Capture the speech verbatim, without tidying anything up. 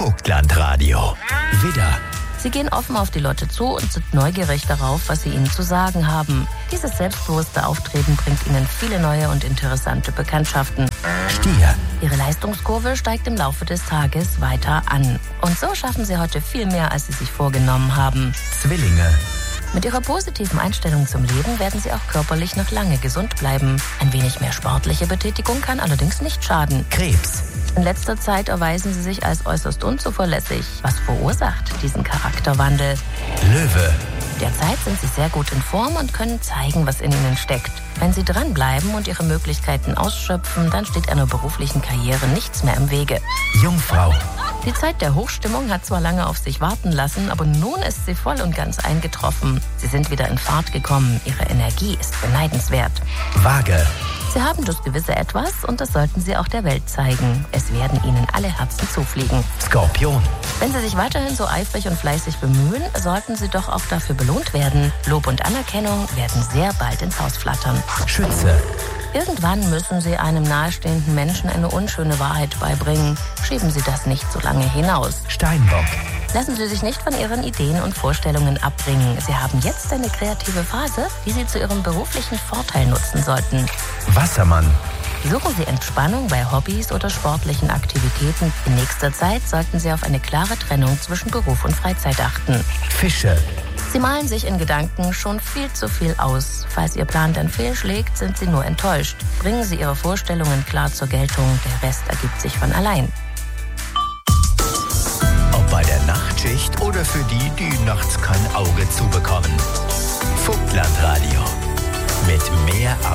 Vogtlandradio. Widder. Sie gehen offen auf die Leute zu und sind neugierig darauf, was sie ihnen zu sagen haben. Dieses selbstbewusste Auftreten bringt ihnen viele neue und interessante Bekanntschaften. Stier. Ihre Leistungskurve steigt im Laufe des Tages weiter an. Und so schaffen sie heute viel mehr, als sie sich vorgenommen haben. Zwillinge. Mit ihrer positiven Einstellung zum Leben werden sie auch körperlich noch lange gesund bleiben. Ein wenig mehr sportliche Betätigung kann allerdings nicht schaden. Krebs. In letzter Zeit erweisen sie sich als äußerst unzuverlässig. Was verursacht diesen Charakterwandel? Löwe. Derzeit sind sie sehr gut in Form und können zeigen, was in ihnen steckt. Wenn sie dranbleiben und ihre Möglichkeiten ausschöpfen, dann steht einer beruflichen Karriere nichts mehr im Wege. Jungfrau. Die Zeit der Hochstimmung hat zwar lange auf sich warten lassen, aber nun ist sie voll und ganz eingetroffen. Sie sind wieder in Fahrt gekommen. Ihre Energie ist beneidenswert. Waage. Sie haben das gewisse Etwas und das sollten Sie auch der Welt zeigen. Es werden Ihnen alle Herzen zufliegen. Skorpion. Wenn Sie sich weiterhin so eifrig und fleißig bemühen, sollten Sie doch auch dafür belohnt werden. Lob und Anerkennung werden sehr bald ins Haus flattern. Schütze. Irgendwann müssen Sie einem nahestehenden Menschen eine unschöne Wahrheit beibringen. Schieben Sie das nicht so lange hinaus. Steinbock. Lassen Sie sich nicht von Ihren Ideen und Vorstellungen abbringen. Sie haben jetzt eine kreative Phase, die Sie zu Ihrem beruflichen Vorteil nutzen sollten. Wassermann. Suchen Sie Entspannung bei Hobbys oder sportlichen Aktivitäten. In nächster Zeit sollten Sie auf eine klare Trennung zwischen Beruf und Freizeit achten. Fische. Sie malen sich in Gedanken schon viel zu viel aus. Falls Ihr Plan dann fehlschlägt, sind Sie nur enttäuscht. Bringen Sie Ihre Vorstellungen klar zur Geltung, der Rest ergibt sich von allein. Ob bei der Nachtschicht oder für die, die nachts kein Auge zubekommen. Vogtlandradio. Mit mehr